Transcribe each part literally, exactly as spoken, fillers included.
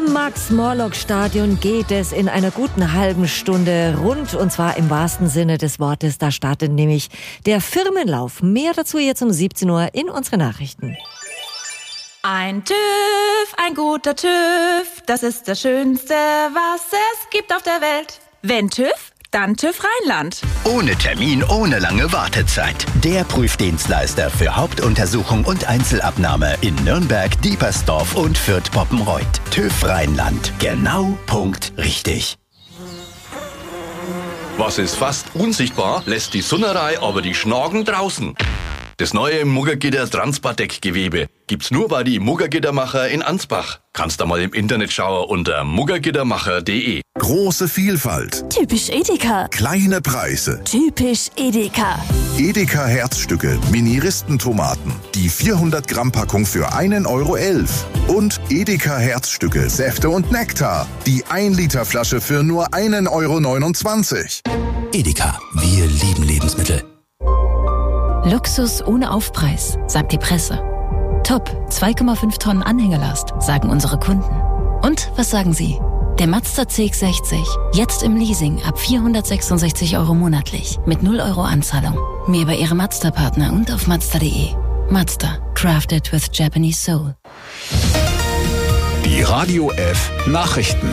Am Max-Morlock-Stadion geht es in einer guten halben Stunde rund, und zwar im wahrsten Sinne des Wortes. Da startet nämlich der Firmenlauf. Mehr dazu jetzt um siebzehn Uhr in unseren Nachrichten. Ein TÜV, ein guter TÜV, das ist das Schönste, was es gibt auf der Welt. Wenn TÜV, dann TÜV Rheinland. Ohne Termin, ohne lange Wartezeit. Der Prüfdienstleister für Hauptuntersuchung und Einzelabnahme in Nürnberg, Diepersdorf und Fürth-Poppenreuth. TÜV Rheinland. Genau, Punkt, richtig. Was ist fast unsichtbar, lässt die Sunnerei aber die Schnagen draußen. Das neue Muggergitter Transpardeck-Gewebe gibt's nur bei die Muggergittermacher in Ansbach. Kannst da mal im Internet schauen unter muggergittermacher punkt de. Große Vielfalt. Typisch Edeka. Kleine Preise. Typisch Edeka. Edeka Herzstücke, Mini-Ristentomaten. Die vierhundert Gramm Packung für einen Euro elf. Und Edeka Herzstücke, Säfte und Nektar. Die ein Liter Flasche für nur einen Euro neunundzwanzig. Edeka, wir lieben Lebensmittel. Luxus ohne Aufpreis, sagt die Presse. Top, zwei Komma fünf Tonnen Anhängerlast, sagen unsere Kunden. Und was sagen Sie? Der Mazda C X sechzig, jetzt im Leasing ab vierhundertsechsundsechzig Euro monatlich, mit null Euro Anzahlung. Mehr bei Ihrem Mazda-Partner und auf mazda punkt de. Mazda, crafted with Japanese soul. Die Radio F Nachrichten.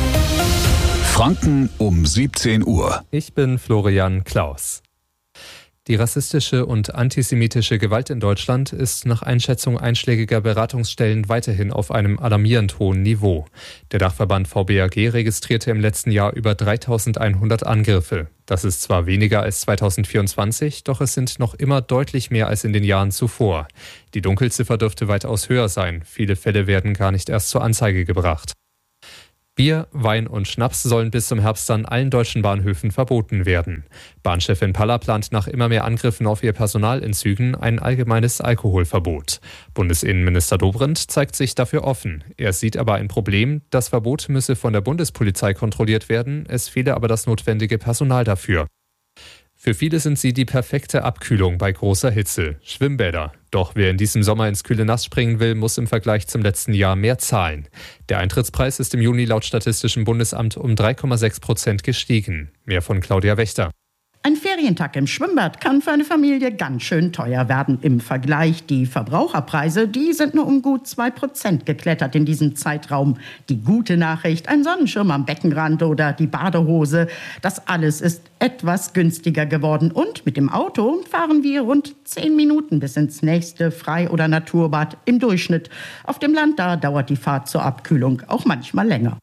Franken um siebzehn Uhr. Ich bin Florian Klaus. Die rassistische und antisemitische Gewalt in Deutschland ist nach Einschätzung einschlägiger Beratungsstellen weiterhin auf einem alarmierend hohen Niveau. Der Dachverband V B A G registrierte im letzten Jahr über dreitausendeinhundert Angriffe. Das ist zwar weniger als zweitausendvierundzwanzig, doch es sind noch immer deutlich mehr als in den Jahren zuvor. Die Dunkelziffer dürfte weitaus höher sein. Viele Fälle werden gar nicht erst zur Anzeige gebracht. Bier, Wein und Schnaps sollen bis zum Herbst an allen deutschen Bahnhöfen verboten werden. Bahnchefin Paller plant nach immer mehr Angriffen auf ihr Personal in Zügen ein allgemeines Alkoholverbot. Bundesinnenminister Dobrindt zeigt sich dafür offen. Er sieht aber ein Problem, das Verbot müsse von der Bundespolizei kontrolliert werden, es fehle aber das notwendige Personal dafür. Für viele sind sie die perfekte Abkühlung bei großer Hitze. Schwimmbäder. Doch wer in diesem Sommer ins kühle Nass springen will, muss im Vergleich zum letzten Jahr mehr zahlen. Der Eintrittspreis ist im Juni laut Statistischem Bundesamt um drei Komma sechs Prozent gestiegen. Mehr von Claudia Wächter. Ein Ferientag im Schwimmbad kann für eine Familie ganz schön teuer werden. Im Vergleich die Verbraucherpreise, die sind nur um gut zwei Prozent geklettert in diesem Zeitraum. Die gute Nachricht, ein Sonnenschirm am Beckenrand oder die Badehose, das alles ist etwas günstiger geworden. Und mit dem Auto fahren wir rund zehn Minuten bis ins nächste Frei- oder Naturbad im Durchschnitt. Auf dem Land, da dauert die Fahrt zur Abkühlung auch manchmal länger.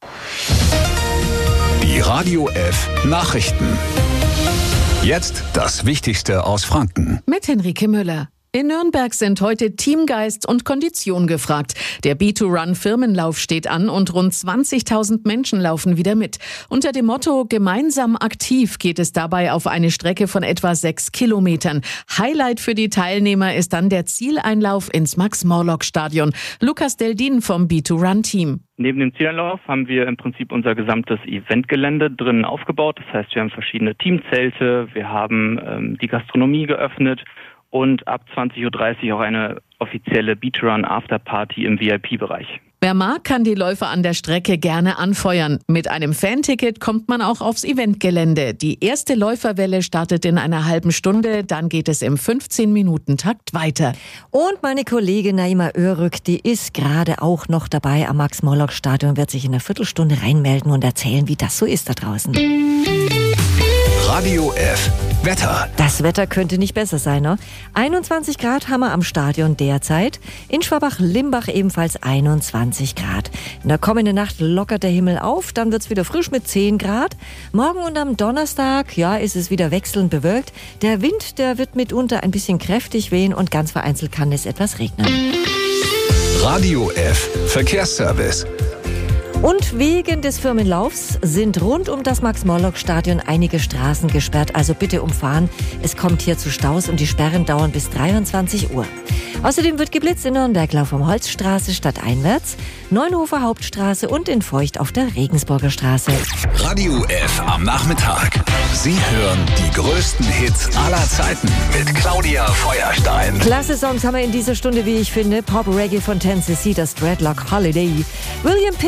Die Radio F Nachrichten. Jetzt das Wichtigste aus Franken. Mit Henrike Müller. In Nürnberg sind heute Teamgeist und Kondition gefragt. Der B zwei Run Firmenlauf steht an und rund zwanzigtausend Menschen laufen wieder mit. Unter dem Motto Gemeinsam aktiv geht es dabei auf eine Strecke von etwa sechs Kilometern. Highlight für die Teilnehmer ist dann der Zieleinlauf ins Max-Morlock-Stadion. Lukas Deldin vom B zwei Run Team. Neben dem Zieleinlauf haben wir im Prinzip unser gesamtes Eventgelände drinnen aufgebaut. Das heißt, wir haben verschiedene Teamzelte, wir haben ähm, die Gastronomie geöffnet und ab zwanzig Uhr dreißig auch eine offizielle B zwei Run Afterparty im V I P-Bereich. Wer mag, kann die Läufer an der Strecke gerne anfeuern. Mit einem Fanticket kommt man auch aufs Eventgelände. Die erste Läuferwelle startet in einer halben Stunde, dann geht es im fünfzehn-Minuten-Takt weiter. Und meine Kollegin Naima Oerrück, die ist gerade auch noch dabei am Max-Morlock-Stadion, wird sich in einer Viertelstunde reinmelden und erzählen, wie das so ist da draußen. Radio F Wetter. Das Wetter könnte nicht besser sein, ne? einundzwanzig Grad haben wir am Stadion derzeit. In Schwabach-Limbach ebenfalls einundzwanzig Grad. In der kommenden Nacht lockert der Himmel auf, dann wird's wieder frisch mit zehn Grad. Morgen und am Donnerstag, ja, ist es wieder wechselnd bewölkt. Der Wind, der wird mitunter ein bisschen kräftig wehen und ganz vereinzelt kann es etwas regnen. Radio F Verkehrsservice. Und wegen des Firmenlaufs sind rund um das Max-Morlock-Stadion einige Straßen gesperrt. Also bitte umfahren. Es kommt hier zu Staus und die Sperren dauern bis dreiundzwanzig Uhr. Außerdem wird geblitzt in Nürnberg Lauf um Holzstraße stadteinwärts, Neunhofer Hauptstraße und in Feucht auf der Regensburger Straße. Radio F am Nachmittag. Sie hören die größten Hits aller Zeiten mit Claudia Feuerstein. Klasse Songs haben wir in dieser Stunde, wie ich finde. Pop Reggae von Tennessee, das Dreadlock Holiday. William Pitt singt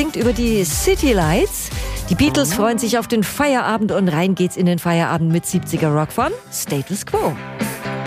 singt über die City Lights. Die Beatles freuen sich auf den Feierabend und rein geht's in den Feierabend mit siebziger Rock von Status Quo.